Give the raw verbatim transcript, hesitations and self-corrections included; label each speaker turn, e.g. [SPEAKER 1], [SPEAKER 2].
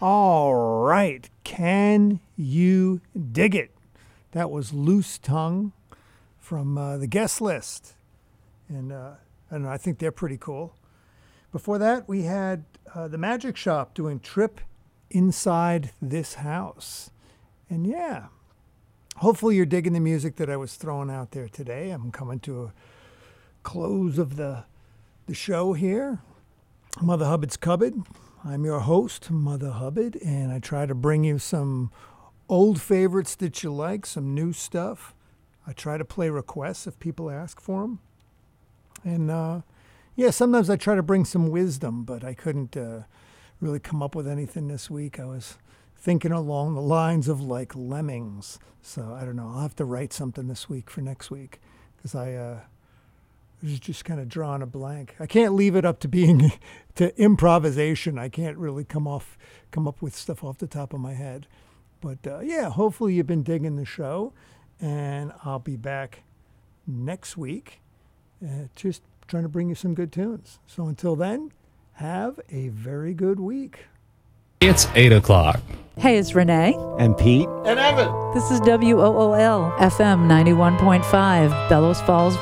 [SPEAKER 1] All right. Can you dig it? That was Loose Tongue from uh, the guest list. And, uh, and I think they're pretty cool. Before that, we had uh, the Magic Shop doing Trip Inside This House. And yeah, hopefully you're digging the music that I was throwing out there today. I'm coming to a close of the, the show here. Mother Hubbard's Cupboard. I'm your host, Mother Hubbard, and I try to bring you some old favorites that you like, some new stuff. I try to play requests if people ask for them. And uh, yeah, sometimes I try to bring some wisdom, but I couldn't uh, really come up with anything this week. I was thinking along the lines of like lemmings. So I don't know. I'll have to write something this week for next week because I uh, was just kind of drawing a blank. I can't leave it up to being to improvisation. I can't really come off, come up with stuff off the top of my head. But uh, yeah, hopefully you've been digging the show, and I'll be back next week. Uh, just trying to bring you some good tunes. So until then, have a very good week.
[SPEAKER 2] It's eight o'clock.
[SPEAKER 3] Hey, it's Renee.
[SPEAKER 4] And Pete.
[SPEAKER 5] And Evan.
[SPEAKER 3] This is W O O L F M ninety-one point five, Bellows Falls,